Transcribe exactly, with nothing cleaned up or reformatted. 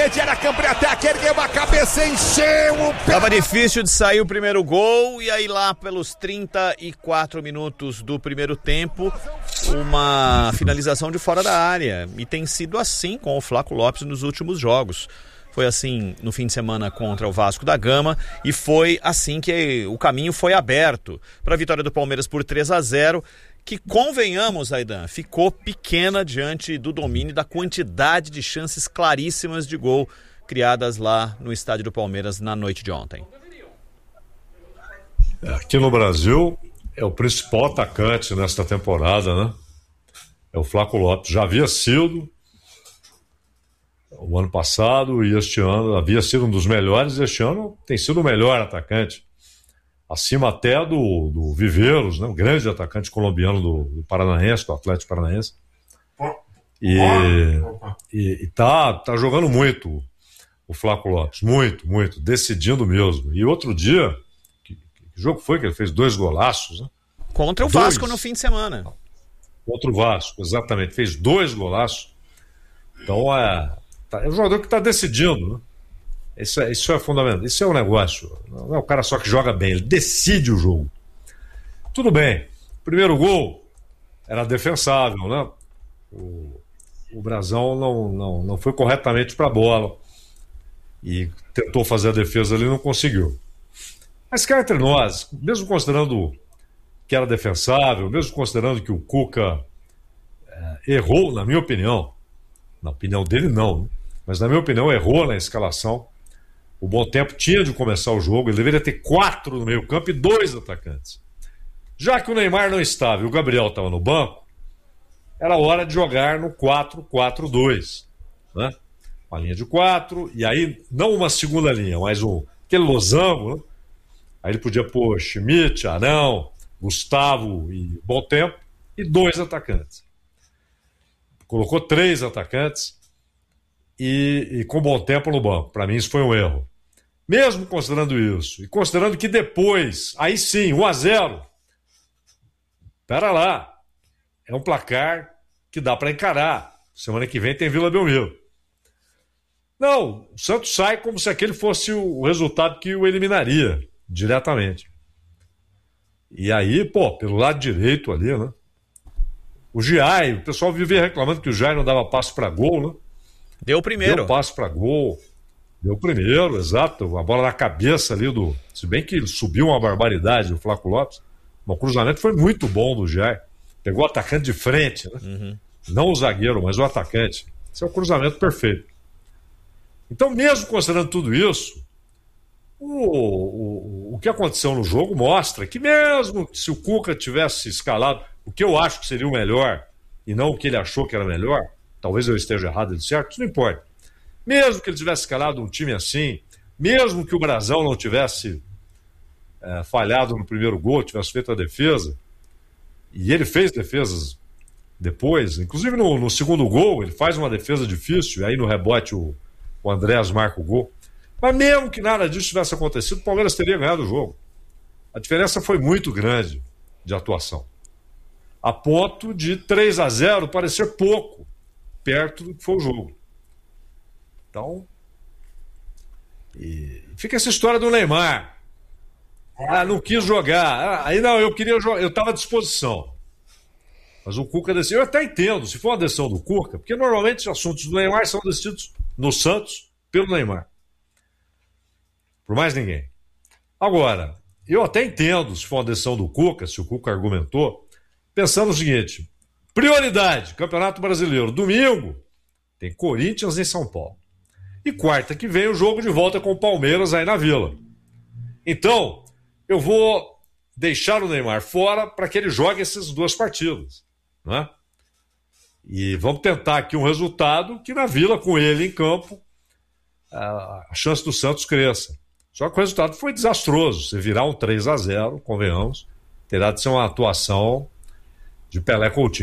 grande área, campo de ataque, ergueu a cabeça, encheu o pé. Tava difícil de sair o primeiro gol, e aí lá pelos trinta e quatro minutos do primeiro tempo, uma finalização de fora da área. E tem sido assim com o Flaco Lopes nos últimos jogos. Foi assim no fim de semana contra o Vasco da Gama, e foi assim que o caminho foi aberto para a vitória do Palmeiras por três a zero, que, convenhamos, Aidan, ficou pequena diante do domínio da quantidade de chances claríssimas de gol criadas lá no estádio do Palmeiras na noite de ontem. Aqui no Brasil é o principal atacante nesta temporada, né? É o Flaco Lopes. Já havia sido o ano passado, e este ano havia sido um dos melhores, e este ano tem sido o melhor atacante, acima até do, do Viveiros, né? Um grande atacante colombiano do, do Paranaense, do Atlético Paranaense, e, e, e tá, tá jogando muito o Flaco Lopes, muito, muito, decidindo mesmo. E outro dia, que, que jogo foi que ele fez dois golaços, né? Contra o dois. Vasco no fim de semana. Contra o Vasco, exatamente, fez dois golaços. Então é é um jogador que está decidindo, né? Isso é, isso é fundamental. Isso é um negócio. Não é o cara só que joga bem, ele decide o jogo. Tudo bem. Primeiro gol era defensável, né? O, o Brasão não, não, não foi corretamente para a bola e tentou fazer a defesa ali e não conseguiu. Mas cá entre nós, mesmo considerando que era defensável, mesmo considerando que o Cuca é, errou, na minha opinião, na opinião dele não, né? Mas na minha opinião errou na escalação. O Bom Tempo tinha de começar o jogo, ele deveria ter quatro no meio campo e dois atacantes. Já que o Neymar não estava e o Gabriel estava no banco, era hora de jogar no quatro quatro dois, né? Uma linha de quatro, e aí não uma segunda linha, mas um, aquele losango, né? Aí ele podia pôr Schmidt, Arão, Gustavo e Bom Tempo, e dois atacantes. Colocou três atacantes e, e com Bom Tempo no banco. Para mim isso foi um erro. Mesmo considerando isso, e considerando que depois, aí sim, um a zero, pera lá, é um placar que dá para encarar. Semana que vem tem Vila Belmiro. Não, o Santos sai como se aquele fosse o resultado que o eliminaria diretamente. E aí, pô, pelo lado direito ali, né? O Giai, o pessoal vivia reclamando que o Giai não dava passo para gol, né? Deu o primeiro. Deu passo para gol. Deu o primeiro, exato. A bola na cabeça ali do... Se bem que subiu uma barbaridade o Flaco Lopes. O cruzamento foi muito bom do Giai. Pegou o atacante de frente, né? Uhum. Não o zagueiro, mas o atacante. Esse é o cruzamento perfeito. Então, mesmo considerando tudo isso, o, o, o que aconteceu no jogo mostra que mesmo se o Cuca tivesse escalado o que eu acho que seria o melhor e não o que ele achou que era melhor, talvez eu esteja errado, ele certo, isso não importa. Mesmo que ele tivesse escalado um time assim, mesmo que o Brasão não tivesse é, falhado no primeiro gol, tivesse feito a defesa, e ele fez defesas depois, inclusive no, no segundo gol, ele faz uma defesa difícil, e aí no rebote o, o Andrés marca o gol. Mas mesmo que nada disso tivesse acontecido, o Palmeiras teria ganhado o jogo. A diferença foi muito grande de atuação, a ponto de três a zero parecer pouco perto do que foi o jogo. Então, e fica essa história do Neymar. Ah, não quis jogar. Ah, aí não, eu queria jogar, eu estava à disposição. Mas o Cuca decidiu. Eu até entendo, se for uma decisão do Cuca, porque normalmente os assuntos do Neymar são decididos no Santos pelo Neymar. Por mais ninguém. Agora, eu até entendo se for uma decisão do Cuca, se o Cuca argumentou, pensando o seguinte: prioridade, Campeonato Brasileiro, domingo tem Corinthians em São Paulo. E quarta que vem o jogo de volta com o Palmeiras aí na Vila. Então, eu vou deixar o Neymar fora para que ele jogue essas duas partidas, né? E vamos tentar aqui um resultado que na Vila, com ele em campo, a chance do Santos cresça. Só que o resultado foi desastroso. Se virar um três a zero, convenhamos, terá de ser uma atuação de Pelé Coutinho.